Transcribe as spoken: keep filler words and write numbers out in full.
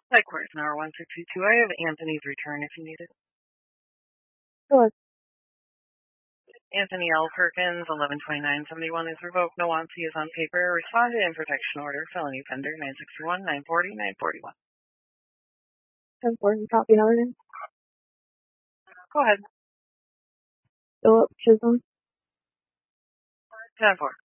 Likewise, number one six two two. I have Anthony's return if you need it. Hello. Anthony L. Perkins, eleven twenty-nine seventy-one is revoked. No on C is on paper. Responded in protection order. Felony offender nine sixty-one, nine forty, nine forty-one. ten four, copy another name. Go ahead. Philip Chisholm. ten four.